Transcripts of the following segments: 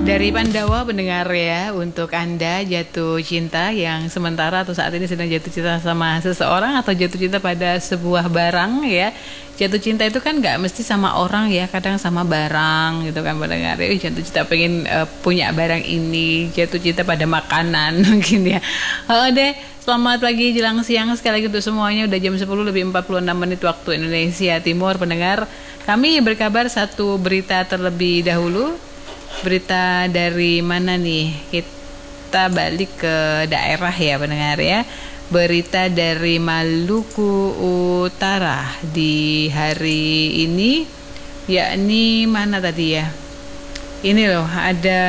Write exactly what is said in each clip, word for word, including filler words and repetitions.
Dari Pandawa pendengar ya, untuk Anda jatuh cinta yang sementara atau saat ini sedang jatuh cinta sama seseorang atau jatuh cinta pada sebuah barang ya. Jatuh cinta itu kan nggak mesti sama orang ya, kadang sama barang gitu kan pendengar. Ya, jatuh cinta pengen uh, punya barang ini, jatuh cinta pada makanan mungkin ya. Oh deh, selamat pagi jelang siang sekali lagi untuk semuanya. Udah jam sepuluh lebih empat puluh enam menit waktu Indonesia Timur pendengar. Kami berkabar satu berita terlebih dahulu. Berita dari mana nih? Kita balik ke daerah ya pendengar ya. Berita dari Maluku Utara di hari ini, yakni mana tadi ya? Ini loh ada.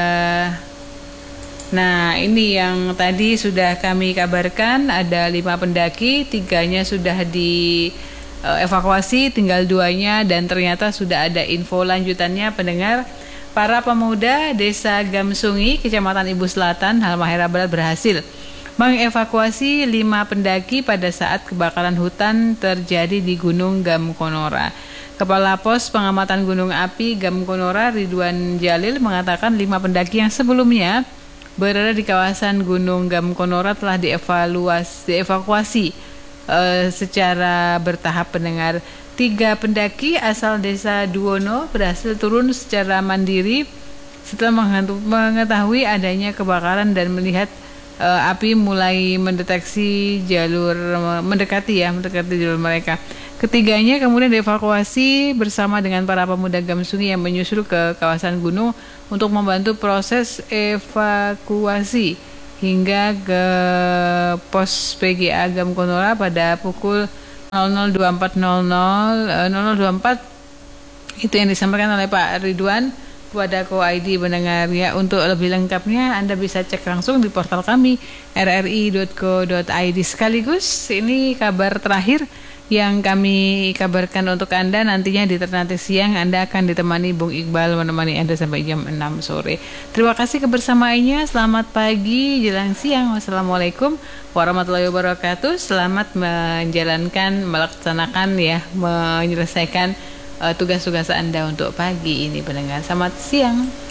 Nah ini yang tadi sudah kami kabarkan, ada lima pendaki, tiganya sudah di uh, evakuasi, tinggal duanya, dan ternyata sudah ada info lanjutannya pendengar. Para pemuda Desa Gamsungi, Kecamatan Ibu Selatan, Halmahera Barat berhasil mengevakuasi lima pendaki pada saat kebakaran hutan terjadi di Gunung Gamkonora. Kepala Pos Pengamatan Gunung Api Gamkonora, Ridwan Jalil, mengatakan lima pendaki yang sebelumnya berada di kawasan Gunung Gamkonora telah dievaluasi, dievakuasi uh, secara bertahap pendengar. Tiga pendaki asal desa Duono berhasil turun secara mandiri setelah mengetahui adanya kebakaran dan melihat uh, api mulai mendeteksi jalur mendekati ya mendekati jalur mereka. Ketiganya kemudian dievakuasi bersama dengan para pemuda Gamsungi yang menyusul ke kawasan gunung untuk membantu proses evakuasi hingga ke pos P G A Gamkonora pada pukul nol nol dua puluh empat nol nol nol nol dua puluh empat. Itu yang disampaikan oleh Pak Ridwan kepada Ko I D pendengar ya. Untuk lebih lengkapnya Anda bisa cek langsung di portal kami r r i dot co dot i d. Sekaligus ini kabar terakhir yang kami kabarkan untuk Anda. Nantinya di Ternate Siang Anda akan ditemani Bung Iqbal menemani Anda sampai jam enam sore. Terima kasih kebersamaannya. Selamat pagi jelang siang. Wassalamualaikum warahmatullahi wabarakatuh. Selamat menjalankan, melaksanakan ya, menyelesaikan uh, tugas-tugas Anda untuk pagi ini pendengar. Selamat siang.